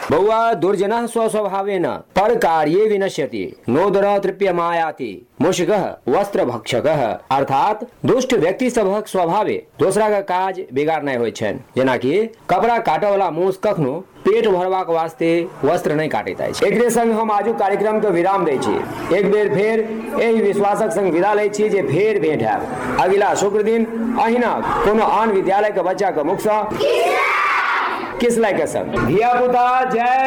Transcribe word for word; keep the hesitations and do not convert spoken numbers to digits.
बौआ दुर्जनः स्वस्वभावेन पर कार्ये विनश्यति नोदर तृप्यमायाति मुष्कः वस्त्र भक्षकः। अर्थात दुष्ट व्यक्ति सभक स्वभावे दूसरा का काज बिगाड़नाइ होय छनि, जेना कि कपड़ा काटे वाला मूस कखनो पेट भरबाक वास्ते वस्त्र नहीं काटैत अछि। एकरे संग हम आजुक कार्यक्रम के विराम दै छी। एक बेर फेर एहि विश्वासक संग विदा लै छी जे फेर भेंट हैत अगिला शुक्र दिन अहिना कोनो आन विद्यालय के बच्चा के मुख सँ किसलाइ के संग। धिया पुता जय